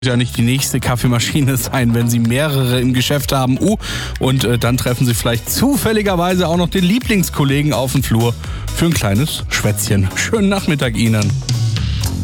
Ja nicht die nächste Kaffeemaschine sein, wenn Sie mehrere im Geschäft haben. Und dann treffen Sie vielleicht zufälligerweise auch noch den Lieblingskollegen auf dem Flur für ein kleines Schwätzchen. Schönen Nachmittag Ihnen.